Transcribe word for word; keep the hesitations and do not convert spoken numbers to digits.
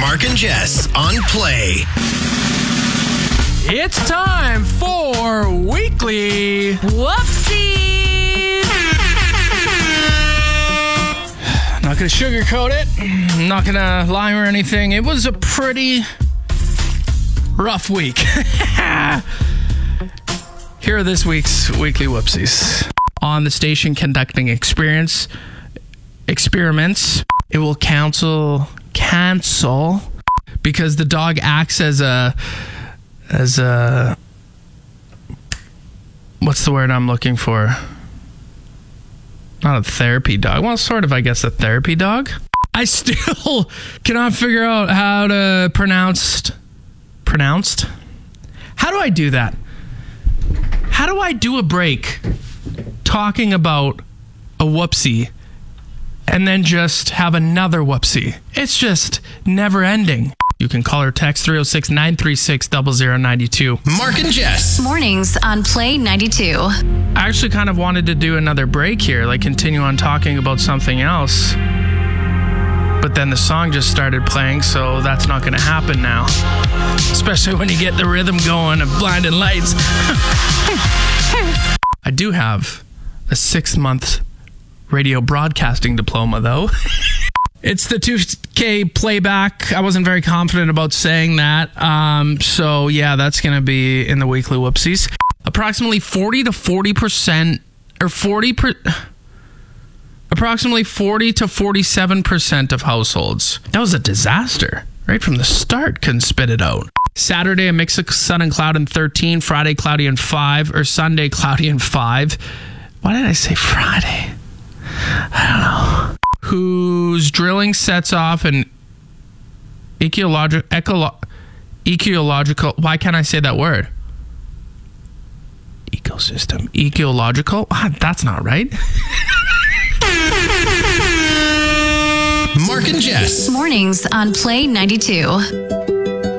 Mark and Jess on Play. It's time for Weekly Whoopsies! Not gonna sugarcoat it. I'm not gonna lie or anything. It was a pretty rough week. Here are this week's Weekly Whoopsies. On the station conducting experience experiments, it will cancel cancel because the dog acts as a as a what's the word I'm looking for? Not a therapy dog. Well, sort of, I guess, a therapy dog. I still cannot figure out how to pronounce pronounced. How do I do that? How do I do a break talking about a whoopsie and then just have another whoopsie? It's just never ending. You can call or text three oh six, nine three six, zero zero nine two. Mark and Jess. Mornings on Play ninety-two. I actually kind of wanted to do another break here, like continue on talking about something else. But then the song just started playing, so that's not going to happen now. Especially when you get the rhythm going of Blinding Lights. I do have a six-month radio broadcasting diploma, though. It's the two K playback. I wasn't very confident about saying that. Um, so, yeah, that's going to be in the Weekly Whoopsies. Approximately forty to forty percent, or forty per... Approximately forty to forty-seven percent of households. That was a disaster. Right from the start, couldn't spit it out. Saturday, a mix of sun and cloud and thirteen. Friday, cloudy and five. Or Sunday, cloudy and five. Why did I say Friday? I don't know. Whose drilling sets off an ecological... Ecolo- ecological... Why can't I say that word? Ecosystem. Ecological? Ah, that's not right. Mark and Jess. Mornings on Play ninety-two.